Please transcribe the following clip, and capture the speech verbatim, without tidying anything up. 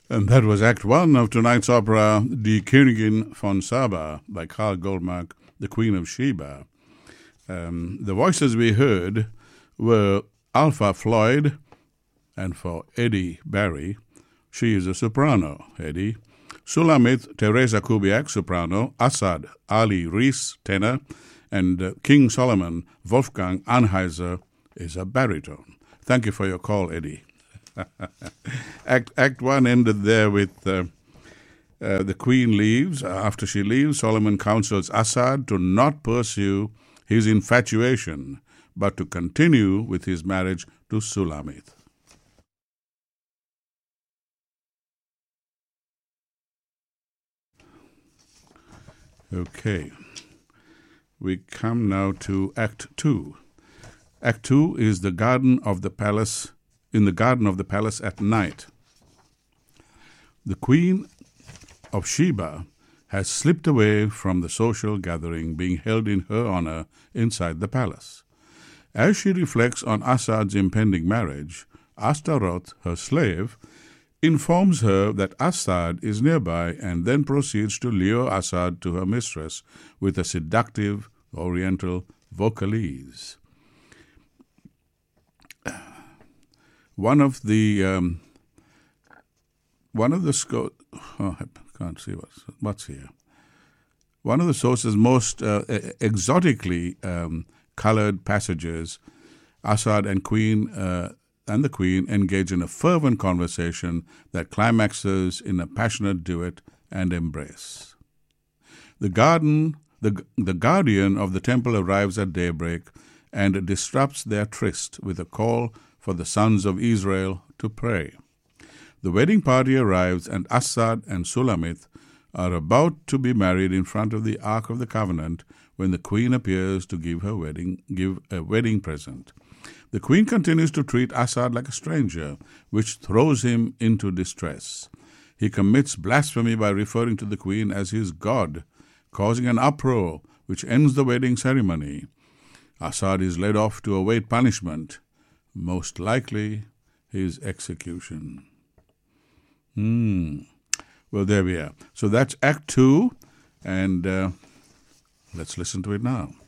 And that was Act One of tonight's opera, Die Königin von Saba, by Karl Goldmark, The Queen of Sheba. Um, the voices we heard were Alpha Floyd, and for Eddie Barry, she is a soprano, Eddie. Sulamith Teresa Kubiak, soprano. Assad Ali Rees, tenor. And uh, King Solomon Wolfgang Anheuser is a baritone. Thank you for your call, Eddie. Act Act one ended there with uh, uh, the Queen leaves. After she leaves, Solomon counsels Assad to not pursue his infatuation, but to continue with his marriage to Sulamith. Okay, we come now to Act two. Act two is the garden of the palace, in the garden of the palace at night. The Queen of Sheba has slipped away from the social gathering being held in her honor inside the palace. As she reflects on Assad's impending marriage, Ashtaroth, her slave, informs her that Assad is nearby and then proceeds to lure Assad to her mistress with a seductive oriental vocalise. One of the um, one of the sco- oh, I can't see what's what's here. One of the source's most uh, exotically um, colored passages, Assad and Queen uh, and the Queen engage in a fervent conversation that climaxes in a passionate duet and embrace. The garden, the the guardian of the temple arrives at daybreak and disrupts their tryst with a call for the sons of Israel to pray. The wedding party arrives, and Assad and Sulamith are about to be married in front of the Ark of the Covenant when the Queen appears to give her wedding give a wedding present. The Queen continues to treat Assad like a stranger, which throws him into distress. He commits blasphemy by referring to the Queen as his god, causing an uproar which ends the wedding ceremony. Assad is led off to await punishment, most likely his execution. Hmm. Well, there we are. So that's Act Two, and uh, let's listen to it now.